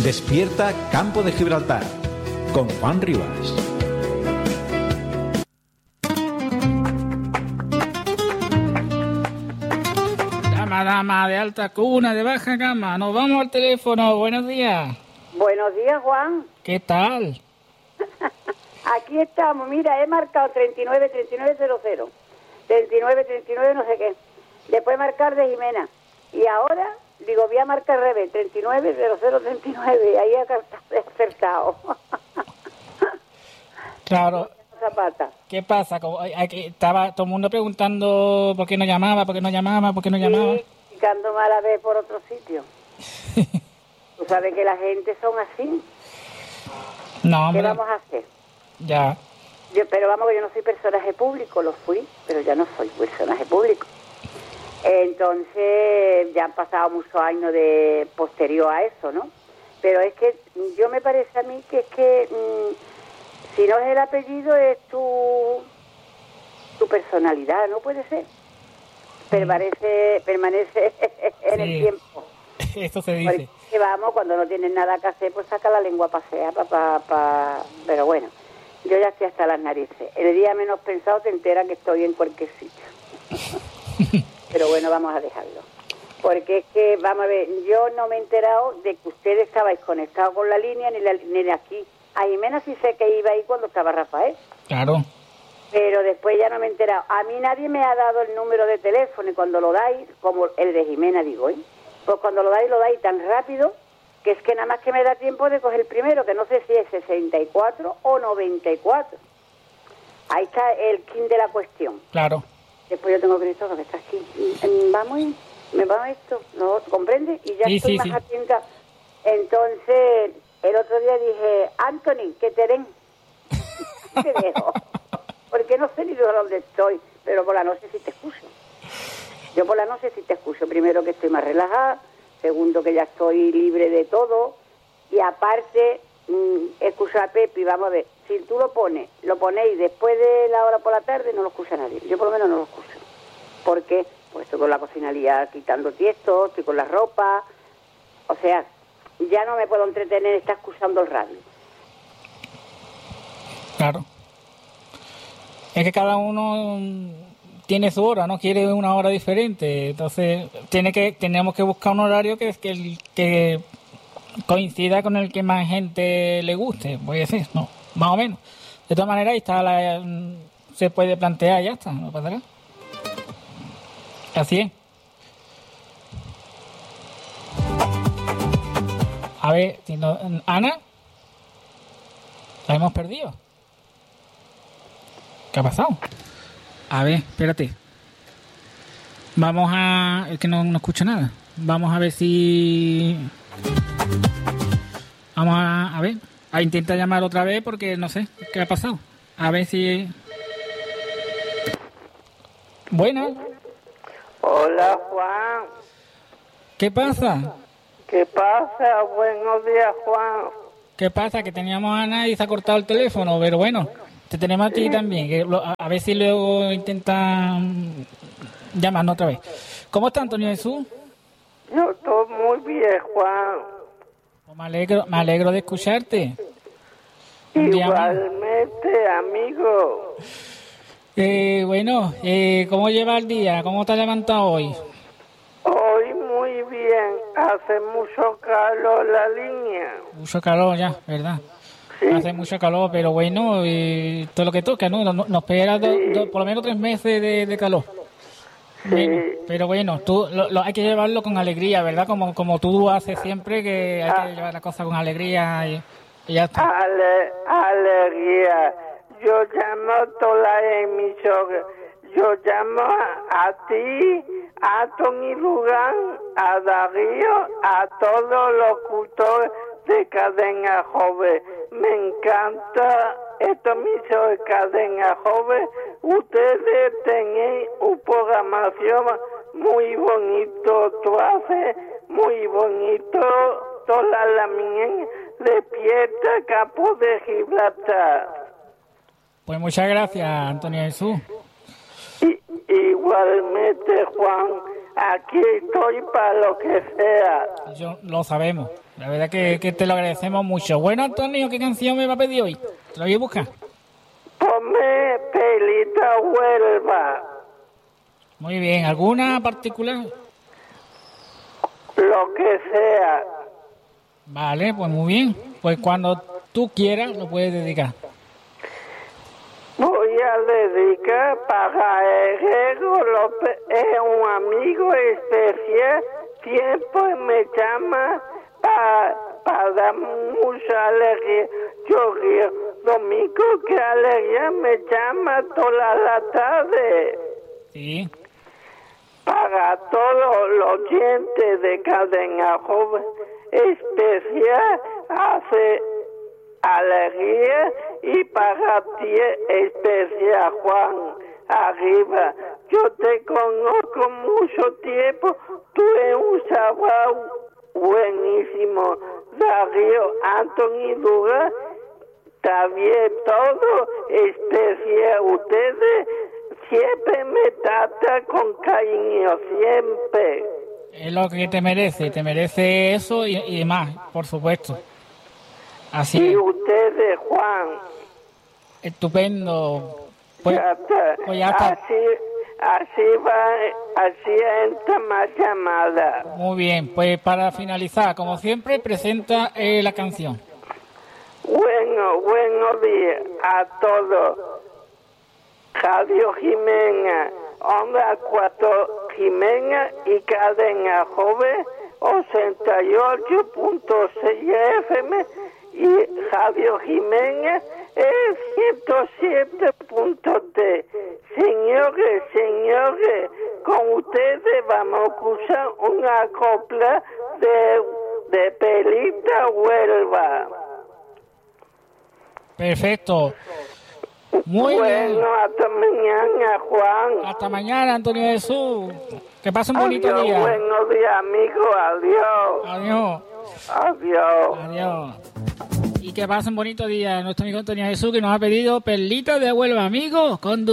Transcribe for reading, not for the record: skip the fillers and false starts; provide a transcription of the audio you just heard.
Despierta Campo de Gibraltar con Juan Rivas. Dama de alta cuna, de baja gama. Nos vamos al teléfono. Buenos días. Buenos días, Juan. ¿Qué tal? Aquí estamos. Mira, he marcado 393900. 3939 no sé qué. Después marcar de Jimena. Y ahora, digo, voy a marcar al revés. 390039. Ahí he acertado. Claro. Zapata. ¿Qué pasa? Aquí estaba todo el mundo preguntando por qué no llamaba, por qué no llamaba. Sí, picando mal a ver por otro sitio. Tú sabes que la gente son así. No, hombre. ¿Qué vamos a hacer? Ya. Pero vamos, que yo no soy personaje público, lo fui, pero ya no soy personaje público. Entonces, ya han pasado muchos años de posterior a eso, ¿no? Pero es que yo me parece a mí que es que si no es el apellido, es tu personalidad, ¿no puede ser? Permanece en el tiempo. Eso se dice. Porque vamos, cuando no tienes nada que hacer, pues saca la lengua a pasear, pero bueno, yo ya estoy hasta las narices. El día menos pensado te enteras que estoy en cualquier sitio. Pero bueno, vamos a dejarlo. Porque es que, vamos a ver, yo no me he enterado de que ustedes estabais conectados con la línea ni aquí. A Jimena sí sé que iba ahí cuando estaba Rafael. Claro. Pero después ya no me he enterado. A mí nadie me ha dado el número de teléfono y cuando lo dais, como el de Jimena, digo, pues cuando lo dais tan rápido que es que nada más que me da tiempo de coger el primero, que no sé si es 64 o 94. Ahí está el kin de la cuestión. Claro. Después yo tengo Cristóbal que está aquí. Me va esto, ¿no? ¿Comprende? Y ya estoy más atenta. Entonces, el otro día dije, Anthony, que te den. Te dejo. Porque no sé ni de dónde estoy, pero por la noche sí te escucho. Yo por la noche sí te escucho. Primero, que estoy más relajada. Segundo, que ya estoy libre de todo. Y aparte, escucho a Pepe, vamos a ver, si tú lo ponéis después de la hora por la tarde, no lo escucha nadie. Yo por lo menos no lo escucho. ¿Por qué? Pues estoy con la cocinaría quitando tiesto, estoy con la ropa. O sea, ya no me puedo entretener, está escuchando el radio. Claro. Es que cada uno tiene su hora, ¿no? Quiere una hora diferente. Entonces, tenemos que buscar un horario que coincida con el que más gente le guste, voy a decir, ¿no? Más o menos. De todas maneras, ahí está se puede plantear, ya está, no pasará. Así es. A ver, Ana, la hemos perdido. ¿Qué ha pasado? A ver, espérate. Vamos a... Es que no escucho nada. Vamos a ver si... Vamos a ver. A intentar llamar otra vez porque no sé qué ha pasado. A ver si... Buenas. Hola, Juan. ¿Qué pasa? ¿Qué pasa? Buenos días, Juan. ¿Qué pasa? Que teníamos a Ana y se ha cortado el teléfono, pero bueno... Te tenemos a ti también, que a ver si luego intentan llamarnos otra vez. ¿Cómo está Antonio Jesús? Yo estoy muy bien, Juan. Pues me alegro de escucharte. Igualmente, amigo. Bueno, ¿cómo lleva el día? ¿Cómo te has levantado hoy? Hoy muy bien. Hace mucho calor la línea. Mucho calor ya, ¿verdad? Sí. Hace mucho calor, pero bueno, todo lo que toca, ¿no? Nos espera por lo menos 3 meses de calor. Sí. Bueno, pero bueno, tú hay que llevarlo con alegría, ¿verdad? Como tú haces siempre, que hay que llevar las cosas con alegría y ya está. Alegría. Yo llamo a toda la emisora. Yo llamo a ti, a Tony Lugán, a Darío, a todos los locutores de Cadena Joven. Me encanta esta emisión de Cadena Joven. Ustedes tienen una programación muy bonito, tú haces muy bonito toda la mañana despierta Campo de Gibraltar. Pues muchas gracias, Antonio Jesús. Igualmente, Juan, aquí estoy para lo que sea. Lo sabemos, La verdad que te lo agradecemos mucho. Bueno, Antonio, ¿qué canción me va a pedir hoy? ¿Te la voy a buscar? Ponme Pelita Huelva. Muy bien. ¿Alguna particular? Lo que sea. Vale, pues muy bien. Pues cuando tú quieras lo puedes dedicar. Voy a dedicar para Herrero López, es un amigo especial, siempre me llama para dar mucha alegría. Yo río, domingo, qué alegría, me llama toda la tarde. Sí. Para todos los oyentes de Cadena Joven, especial hace alegría, y para ti especial, Juan, arriba. Yo te conozco mucho tiempo, tú eres un chaval buenísimo. Darío, Anthony Duran, también todo especial. Ustedes siempre me tratan con cariño, siempre. Es lo que te merece eso y más, por supuesto. Así. Y ustedes, Juan. Estupendo. Pues ya está. Así entra más llamada. Muy bien, pues para finalizar, como siempre, presenta la canción. Buenos días a todos. Radio Jimena, Onda 4 Jimena y Cadena Joven 88.6 FM y Radio Jimena es 107.3. Señores, con ustedes vamos a escuchar una copla de Pelita Huelva. Perfecto. Muy bien. Hasta mañana, Juan. Hasta mañana, Antonio Jesús. Que pase un bonito día. Buenos días, amigo. Adiós. Y que pase un bonito día nuestro amigo Antonio Jesús, que nos ha pedido Perlitas de Huelva, amigos.